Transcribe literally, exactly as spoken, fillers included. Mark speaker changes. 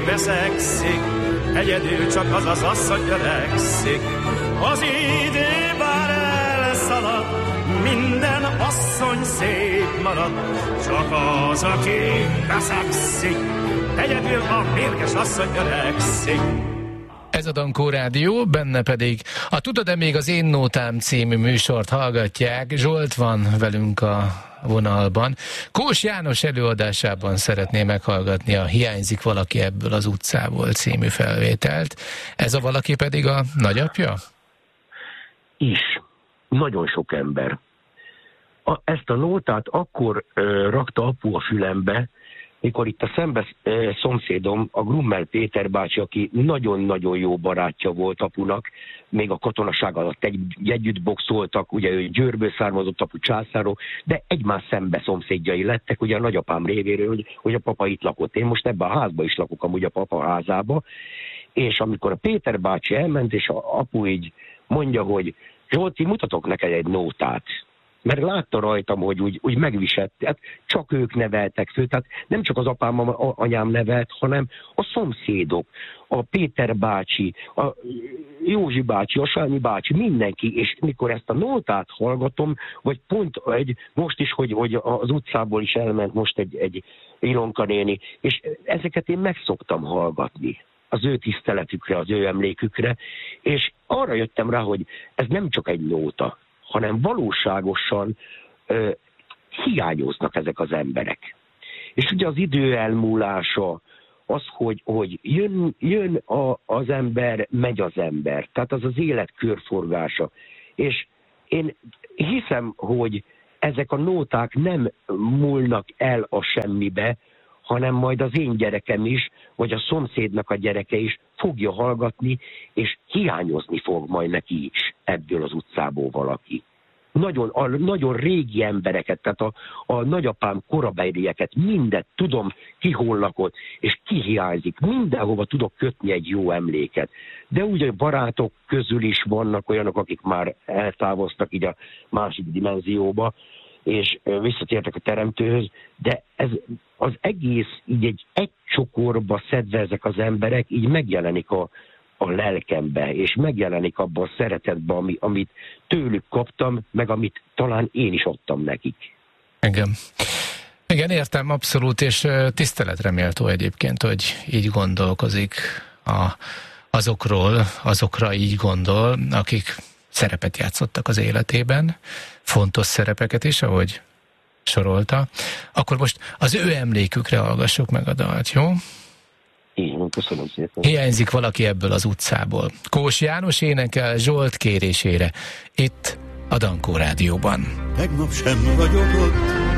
Speaker 1: veszekszik, egyedül csak az az asszony öregszik. Az idő bár elszalad, minden asszony szép marad, csak az, aki veszekszik, egyedül a mérges asszony öregszik.
Speaker 2: Ez a Dankó Rádió, benne pedig a Tudod-e még az Én Nótám című műsort hallgatják. Zsolt van velünk a vonalban. Kós János előadásában szeretné meghallgatni a Hiányzik valaki ebből az utcából című felvételt. Ez a valaki pedig a nagyapja?
Speaker 3: Is. Nagyon sok ember. A, ezt a nótát akkor ö, rakta apu a fülembe, mikor itt a szembe ö, szomszédom, a Grummel Péter bácsi, aki nagyon-nagyon jó barátja volt apunak, még a katonaság alatt egy, együtt boxoltak, ugye ő Győrből származott, apu Császáról, de egymás szembe szomszédjai lettek, ugye a nagyapám révéről, hogy, hogy a papa itt lakott. Én most ebben a házba is lakok, amúgy a papa házába, és amikor a Péter bácsi elment, és a apu így mondja, hogy Zsolti, mutatok neked egy nótát. Mert látta rajtam, hogy úgy, úgy megviselt, hát csak ők neveltek fő, tehát nem csak az apám, a, anyám nevelt, hanem a szomszédok, a Péter bácsi, a Józsi bácsi, a Sálmi bácsi, mindenki, és mikor ezt a nótát hallgatom, vagy pont egy, most is, hogy, hogy az utcából is elment most egy, egy Ilonka néni, és ezeket én meg szoktam hallgatni az ő tiszteletükre, az ő emlékükre, és arra jöttem rá, hogy ez nem csak egy nóta, hanem valóságosan ö, hiányoznak ezek az emberek. És ugye az idő elmúlása, az, hogy, hogy jön, jön a, az ember, megy az ember. Tehát az az élet körforgása. És én hiszem, hogy ezek a nóták nem múlnak el a semmibe, hanem majd az én gyerekem is, vagy a szomszédnak a gyereke is fogja hallgatni, és hiányozni fog majd neki is ebből az utcából valaki. Nagyon, a, nagyon régi embereket, tehát a, a nagyapám korabelieket, mindet tudom, ki hol lakott, és ki hiányzik. Mindenhova tudok kötni egy jó emléket. De úgy a barátok közül is vannak olyanok, akik már eltávoztak így a másik dimenzióba, és visszatértek a teremtőhöz, de ez az egész így egy, egy csokorba szedve ezek az emberek, így megjelenik a, a lelkembe, és megjelenik abban a szeretetben, ami, amit tőlük kaptam, meg amit talán én is adtam nekik.
Speaker 2: Igen. Igen, értem, abszolút, és tiszteletre méltó egyébként, hogy így gondolkozik a, azokról, azokra így gondol, akik szerepet játszottak az életében, fontos szerepeket is, ahogy sorolta. Akkor most az ő emlékükre hallgassuk meg a dalt, jó?
Speaker 3: Igen, köszönöm szépen.
Speaker 2: Hiányzik valaki ebből az utcából. Kós János énekel Zsolt kérésére, itt a Dankó Rádióban.
Speaker 4: Tegnap sem vagyok ott,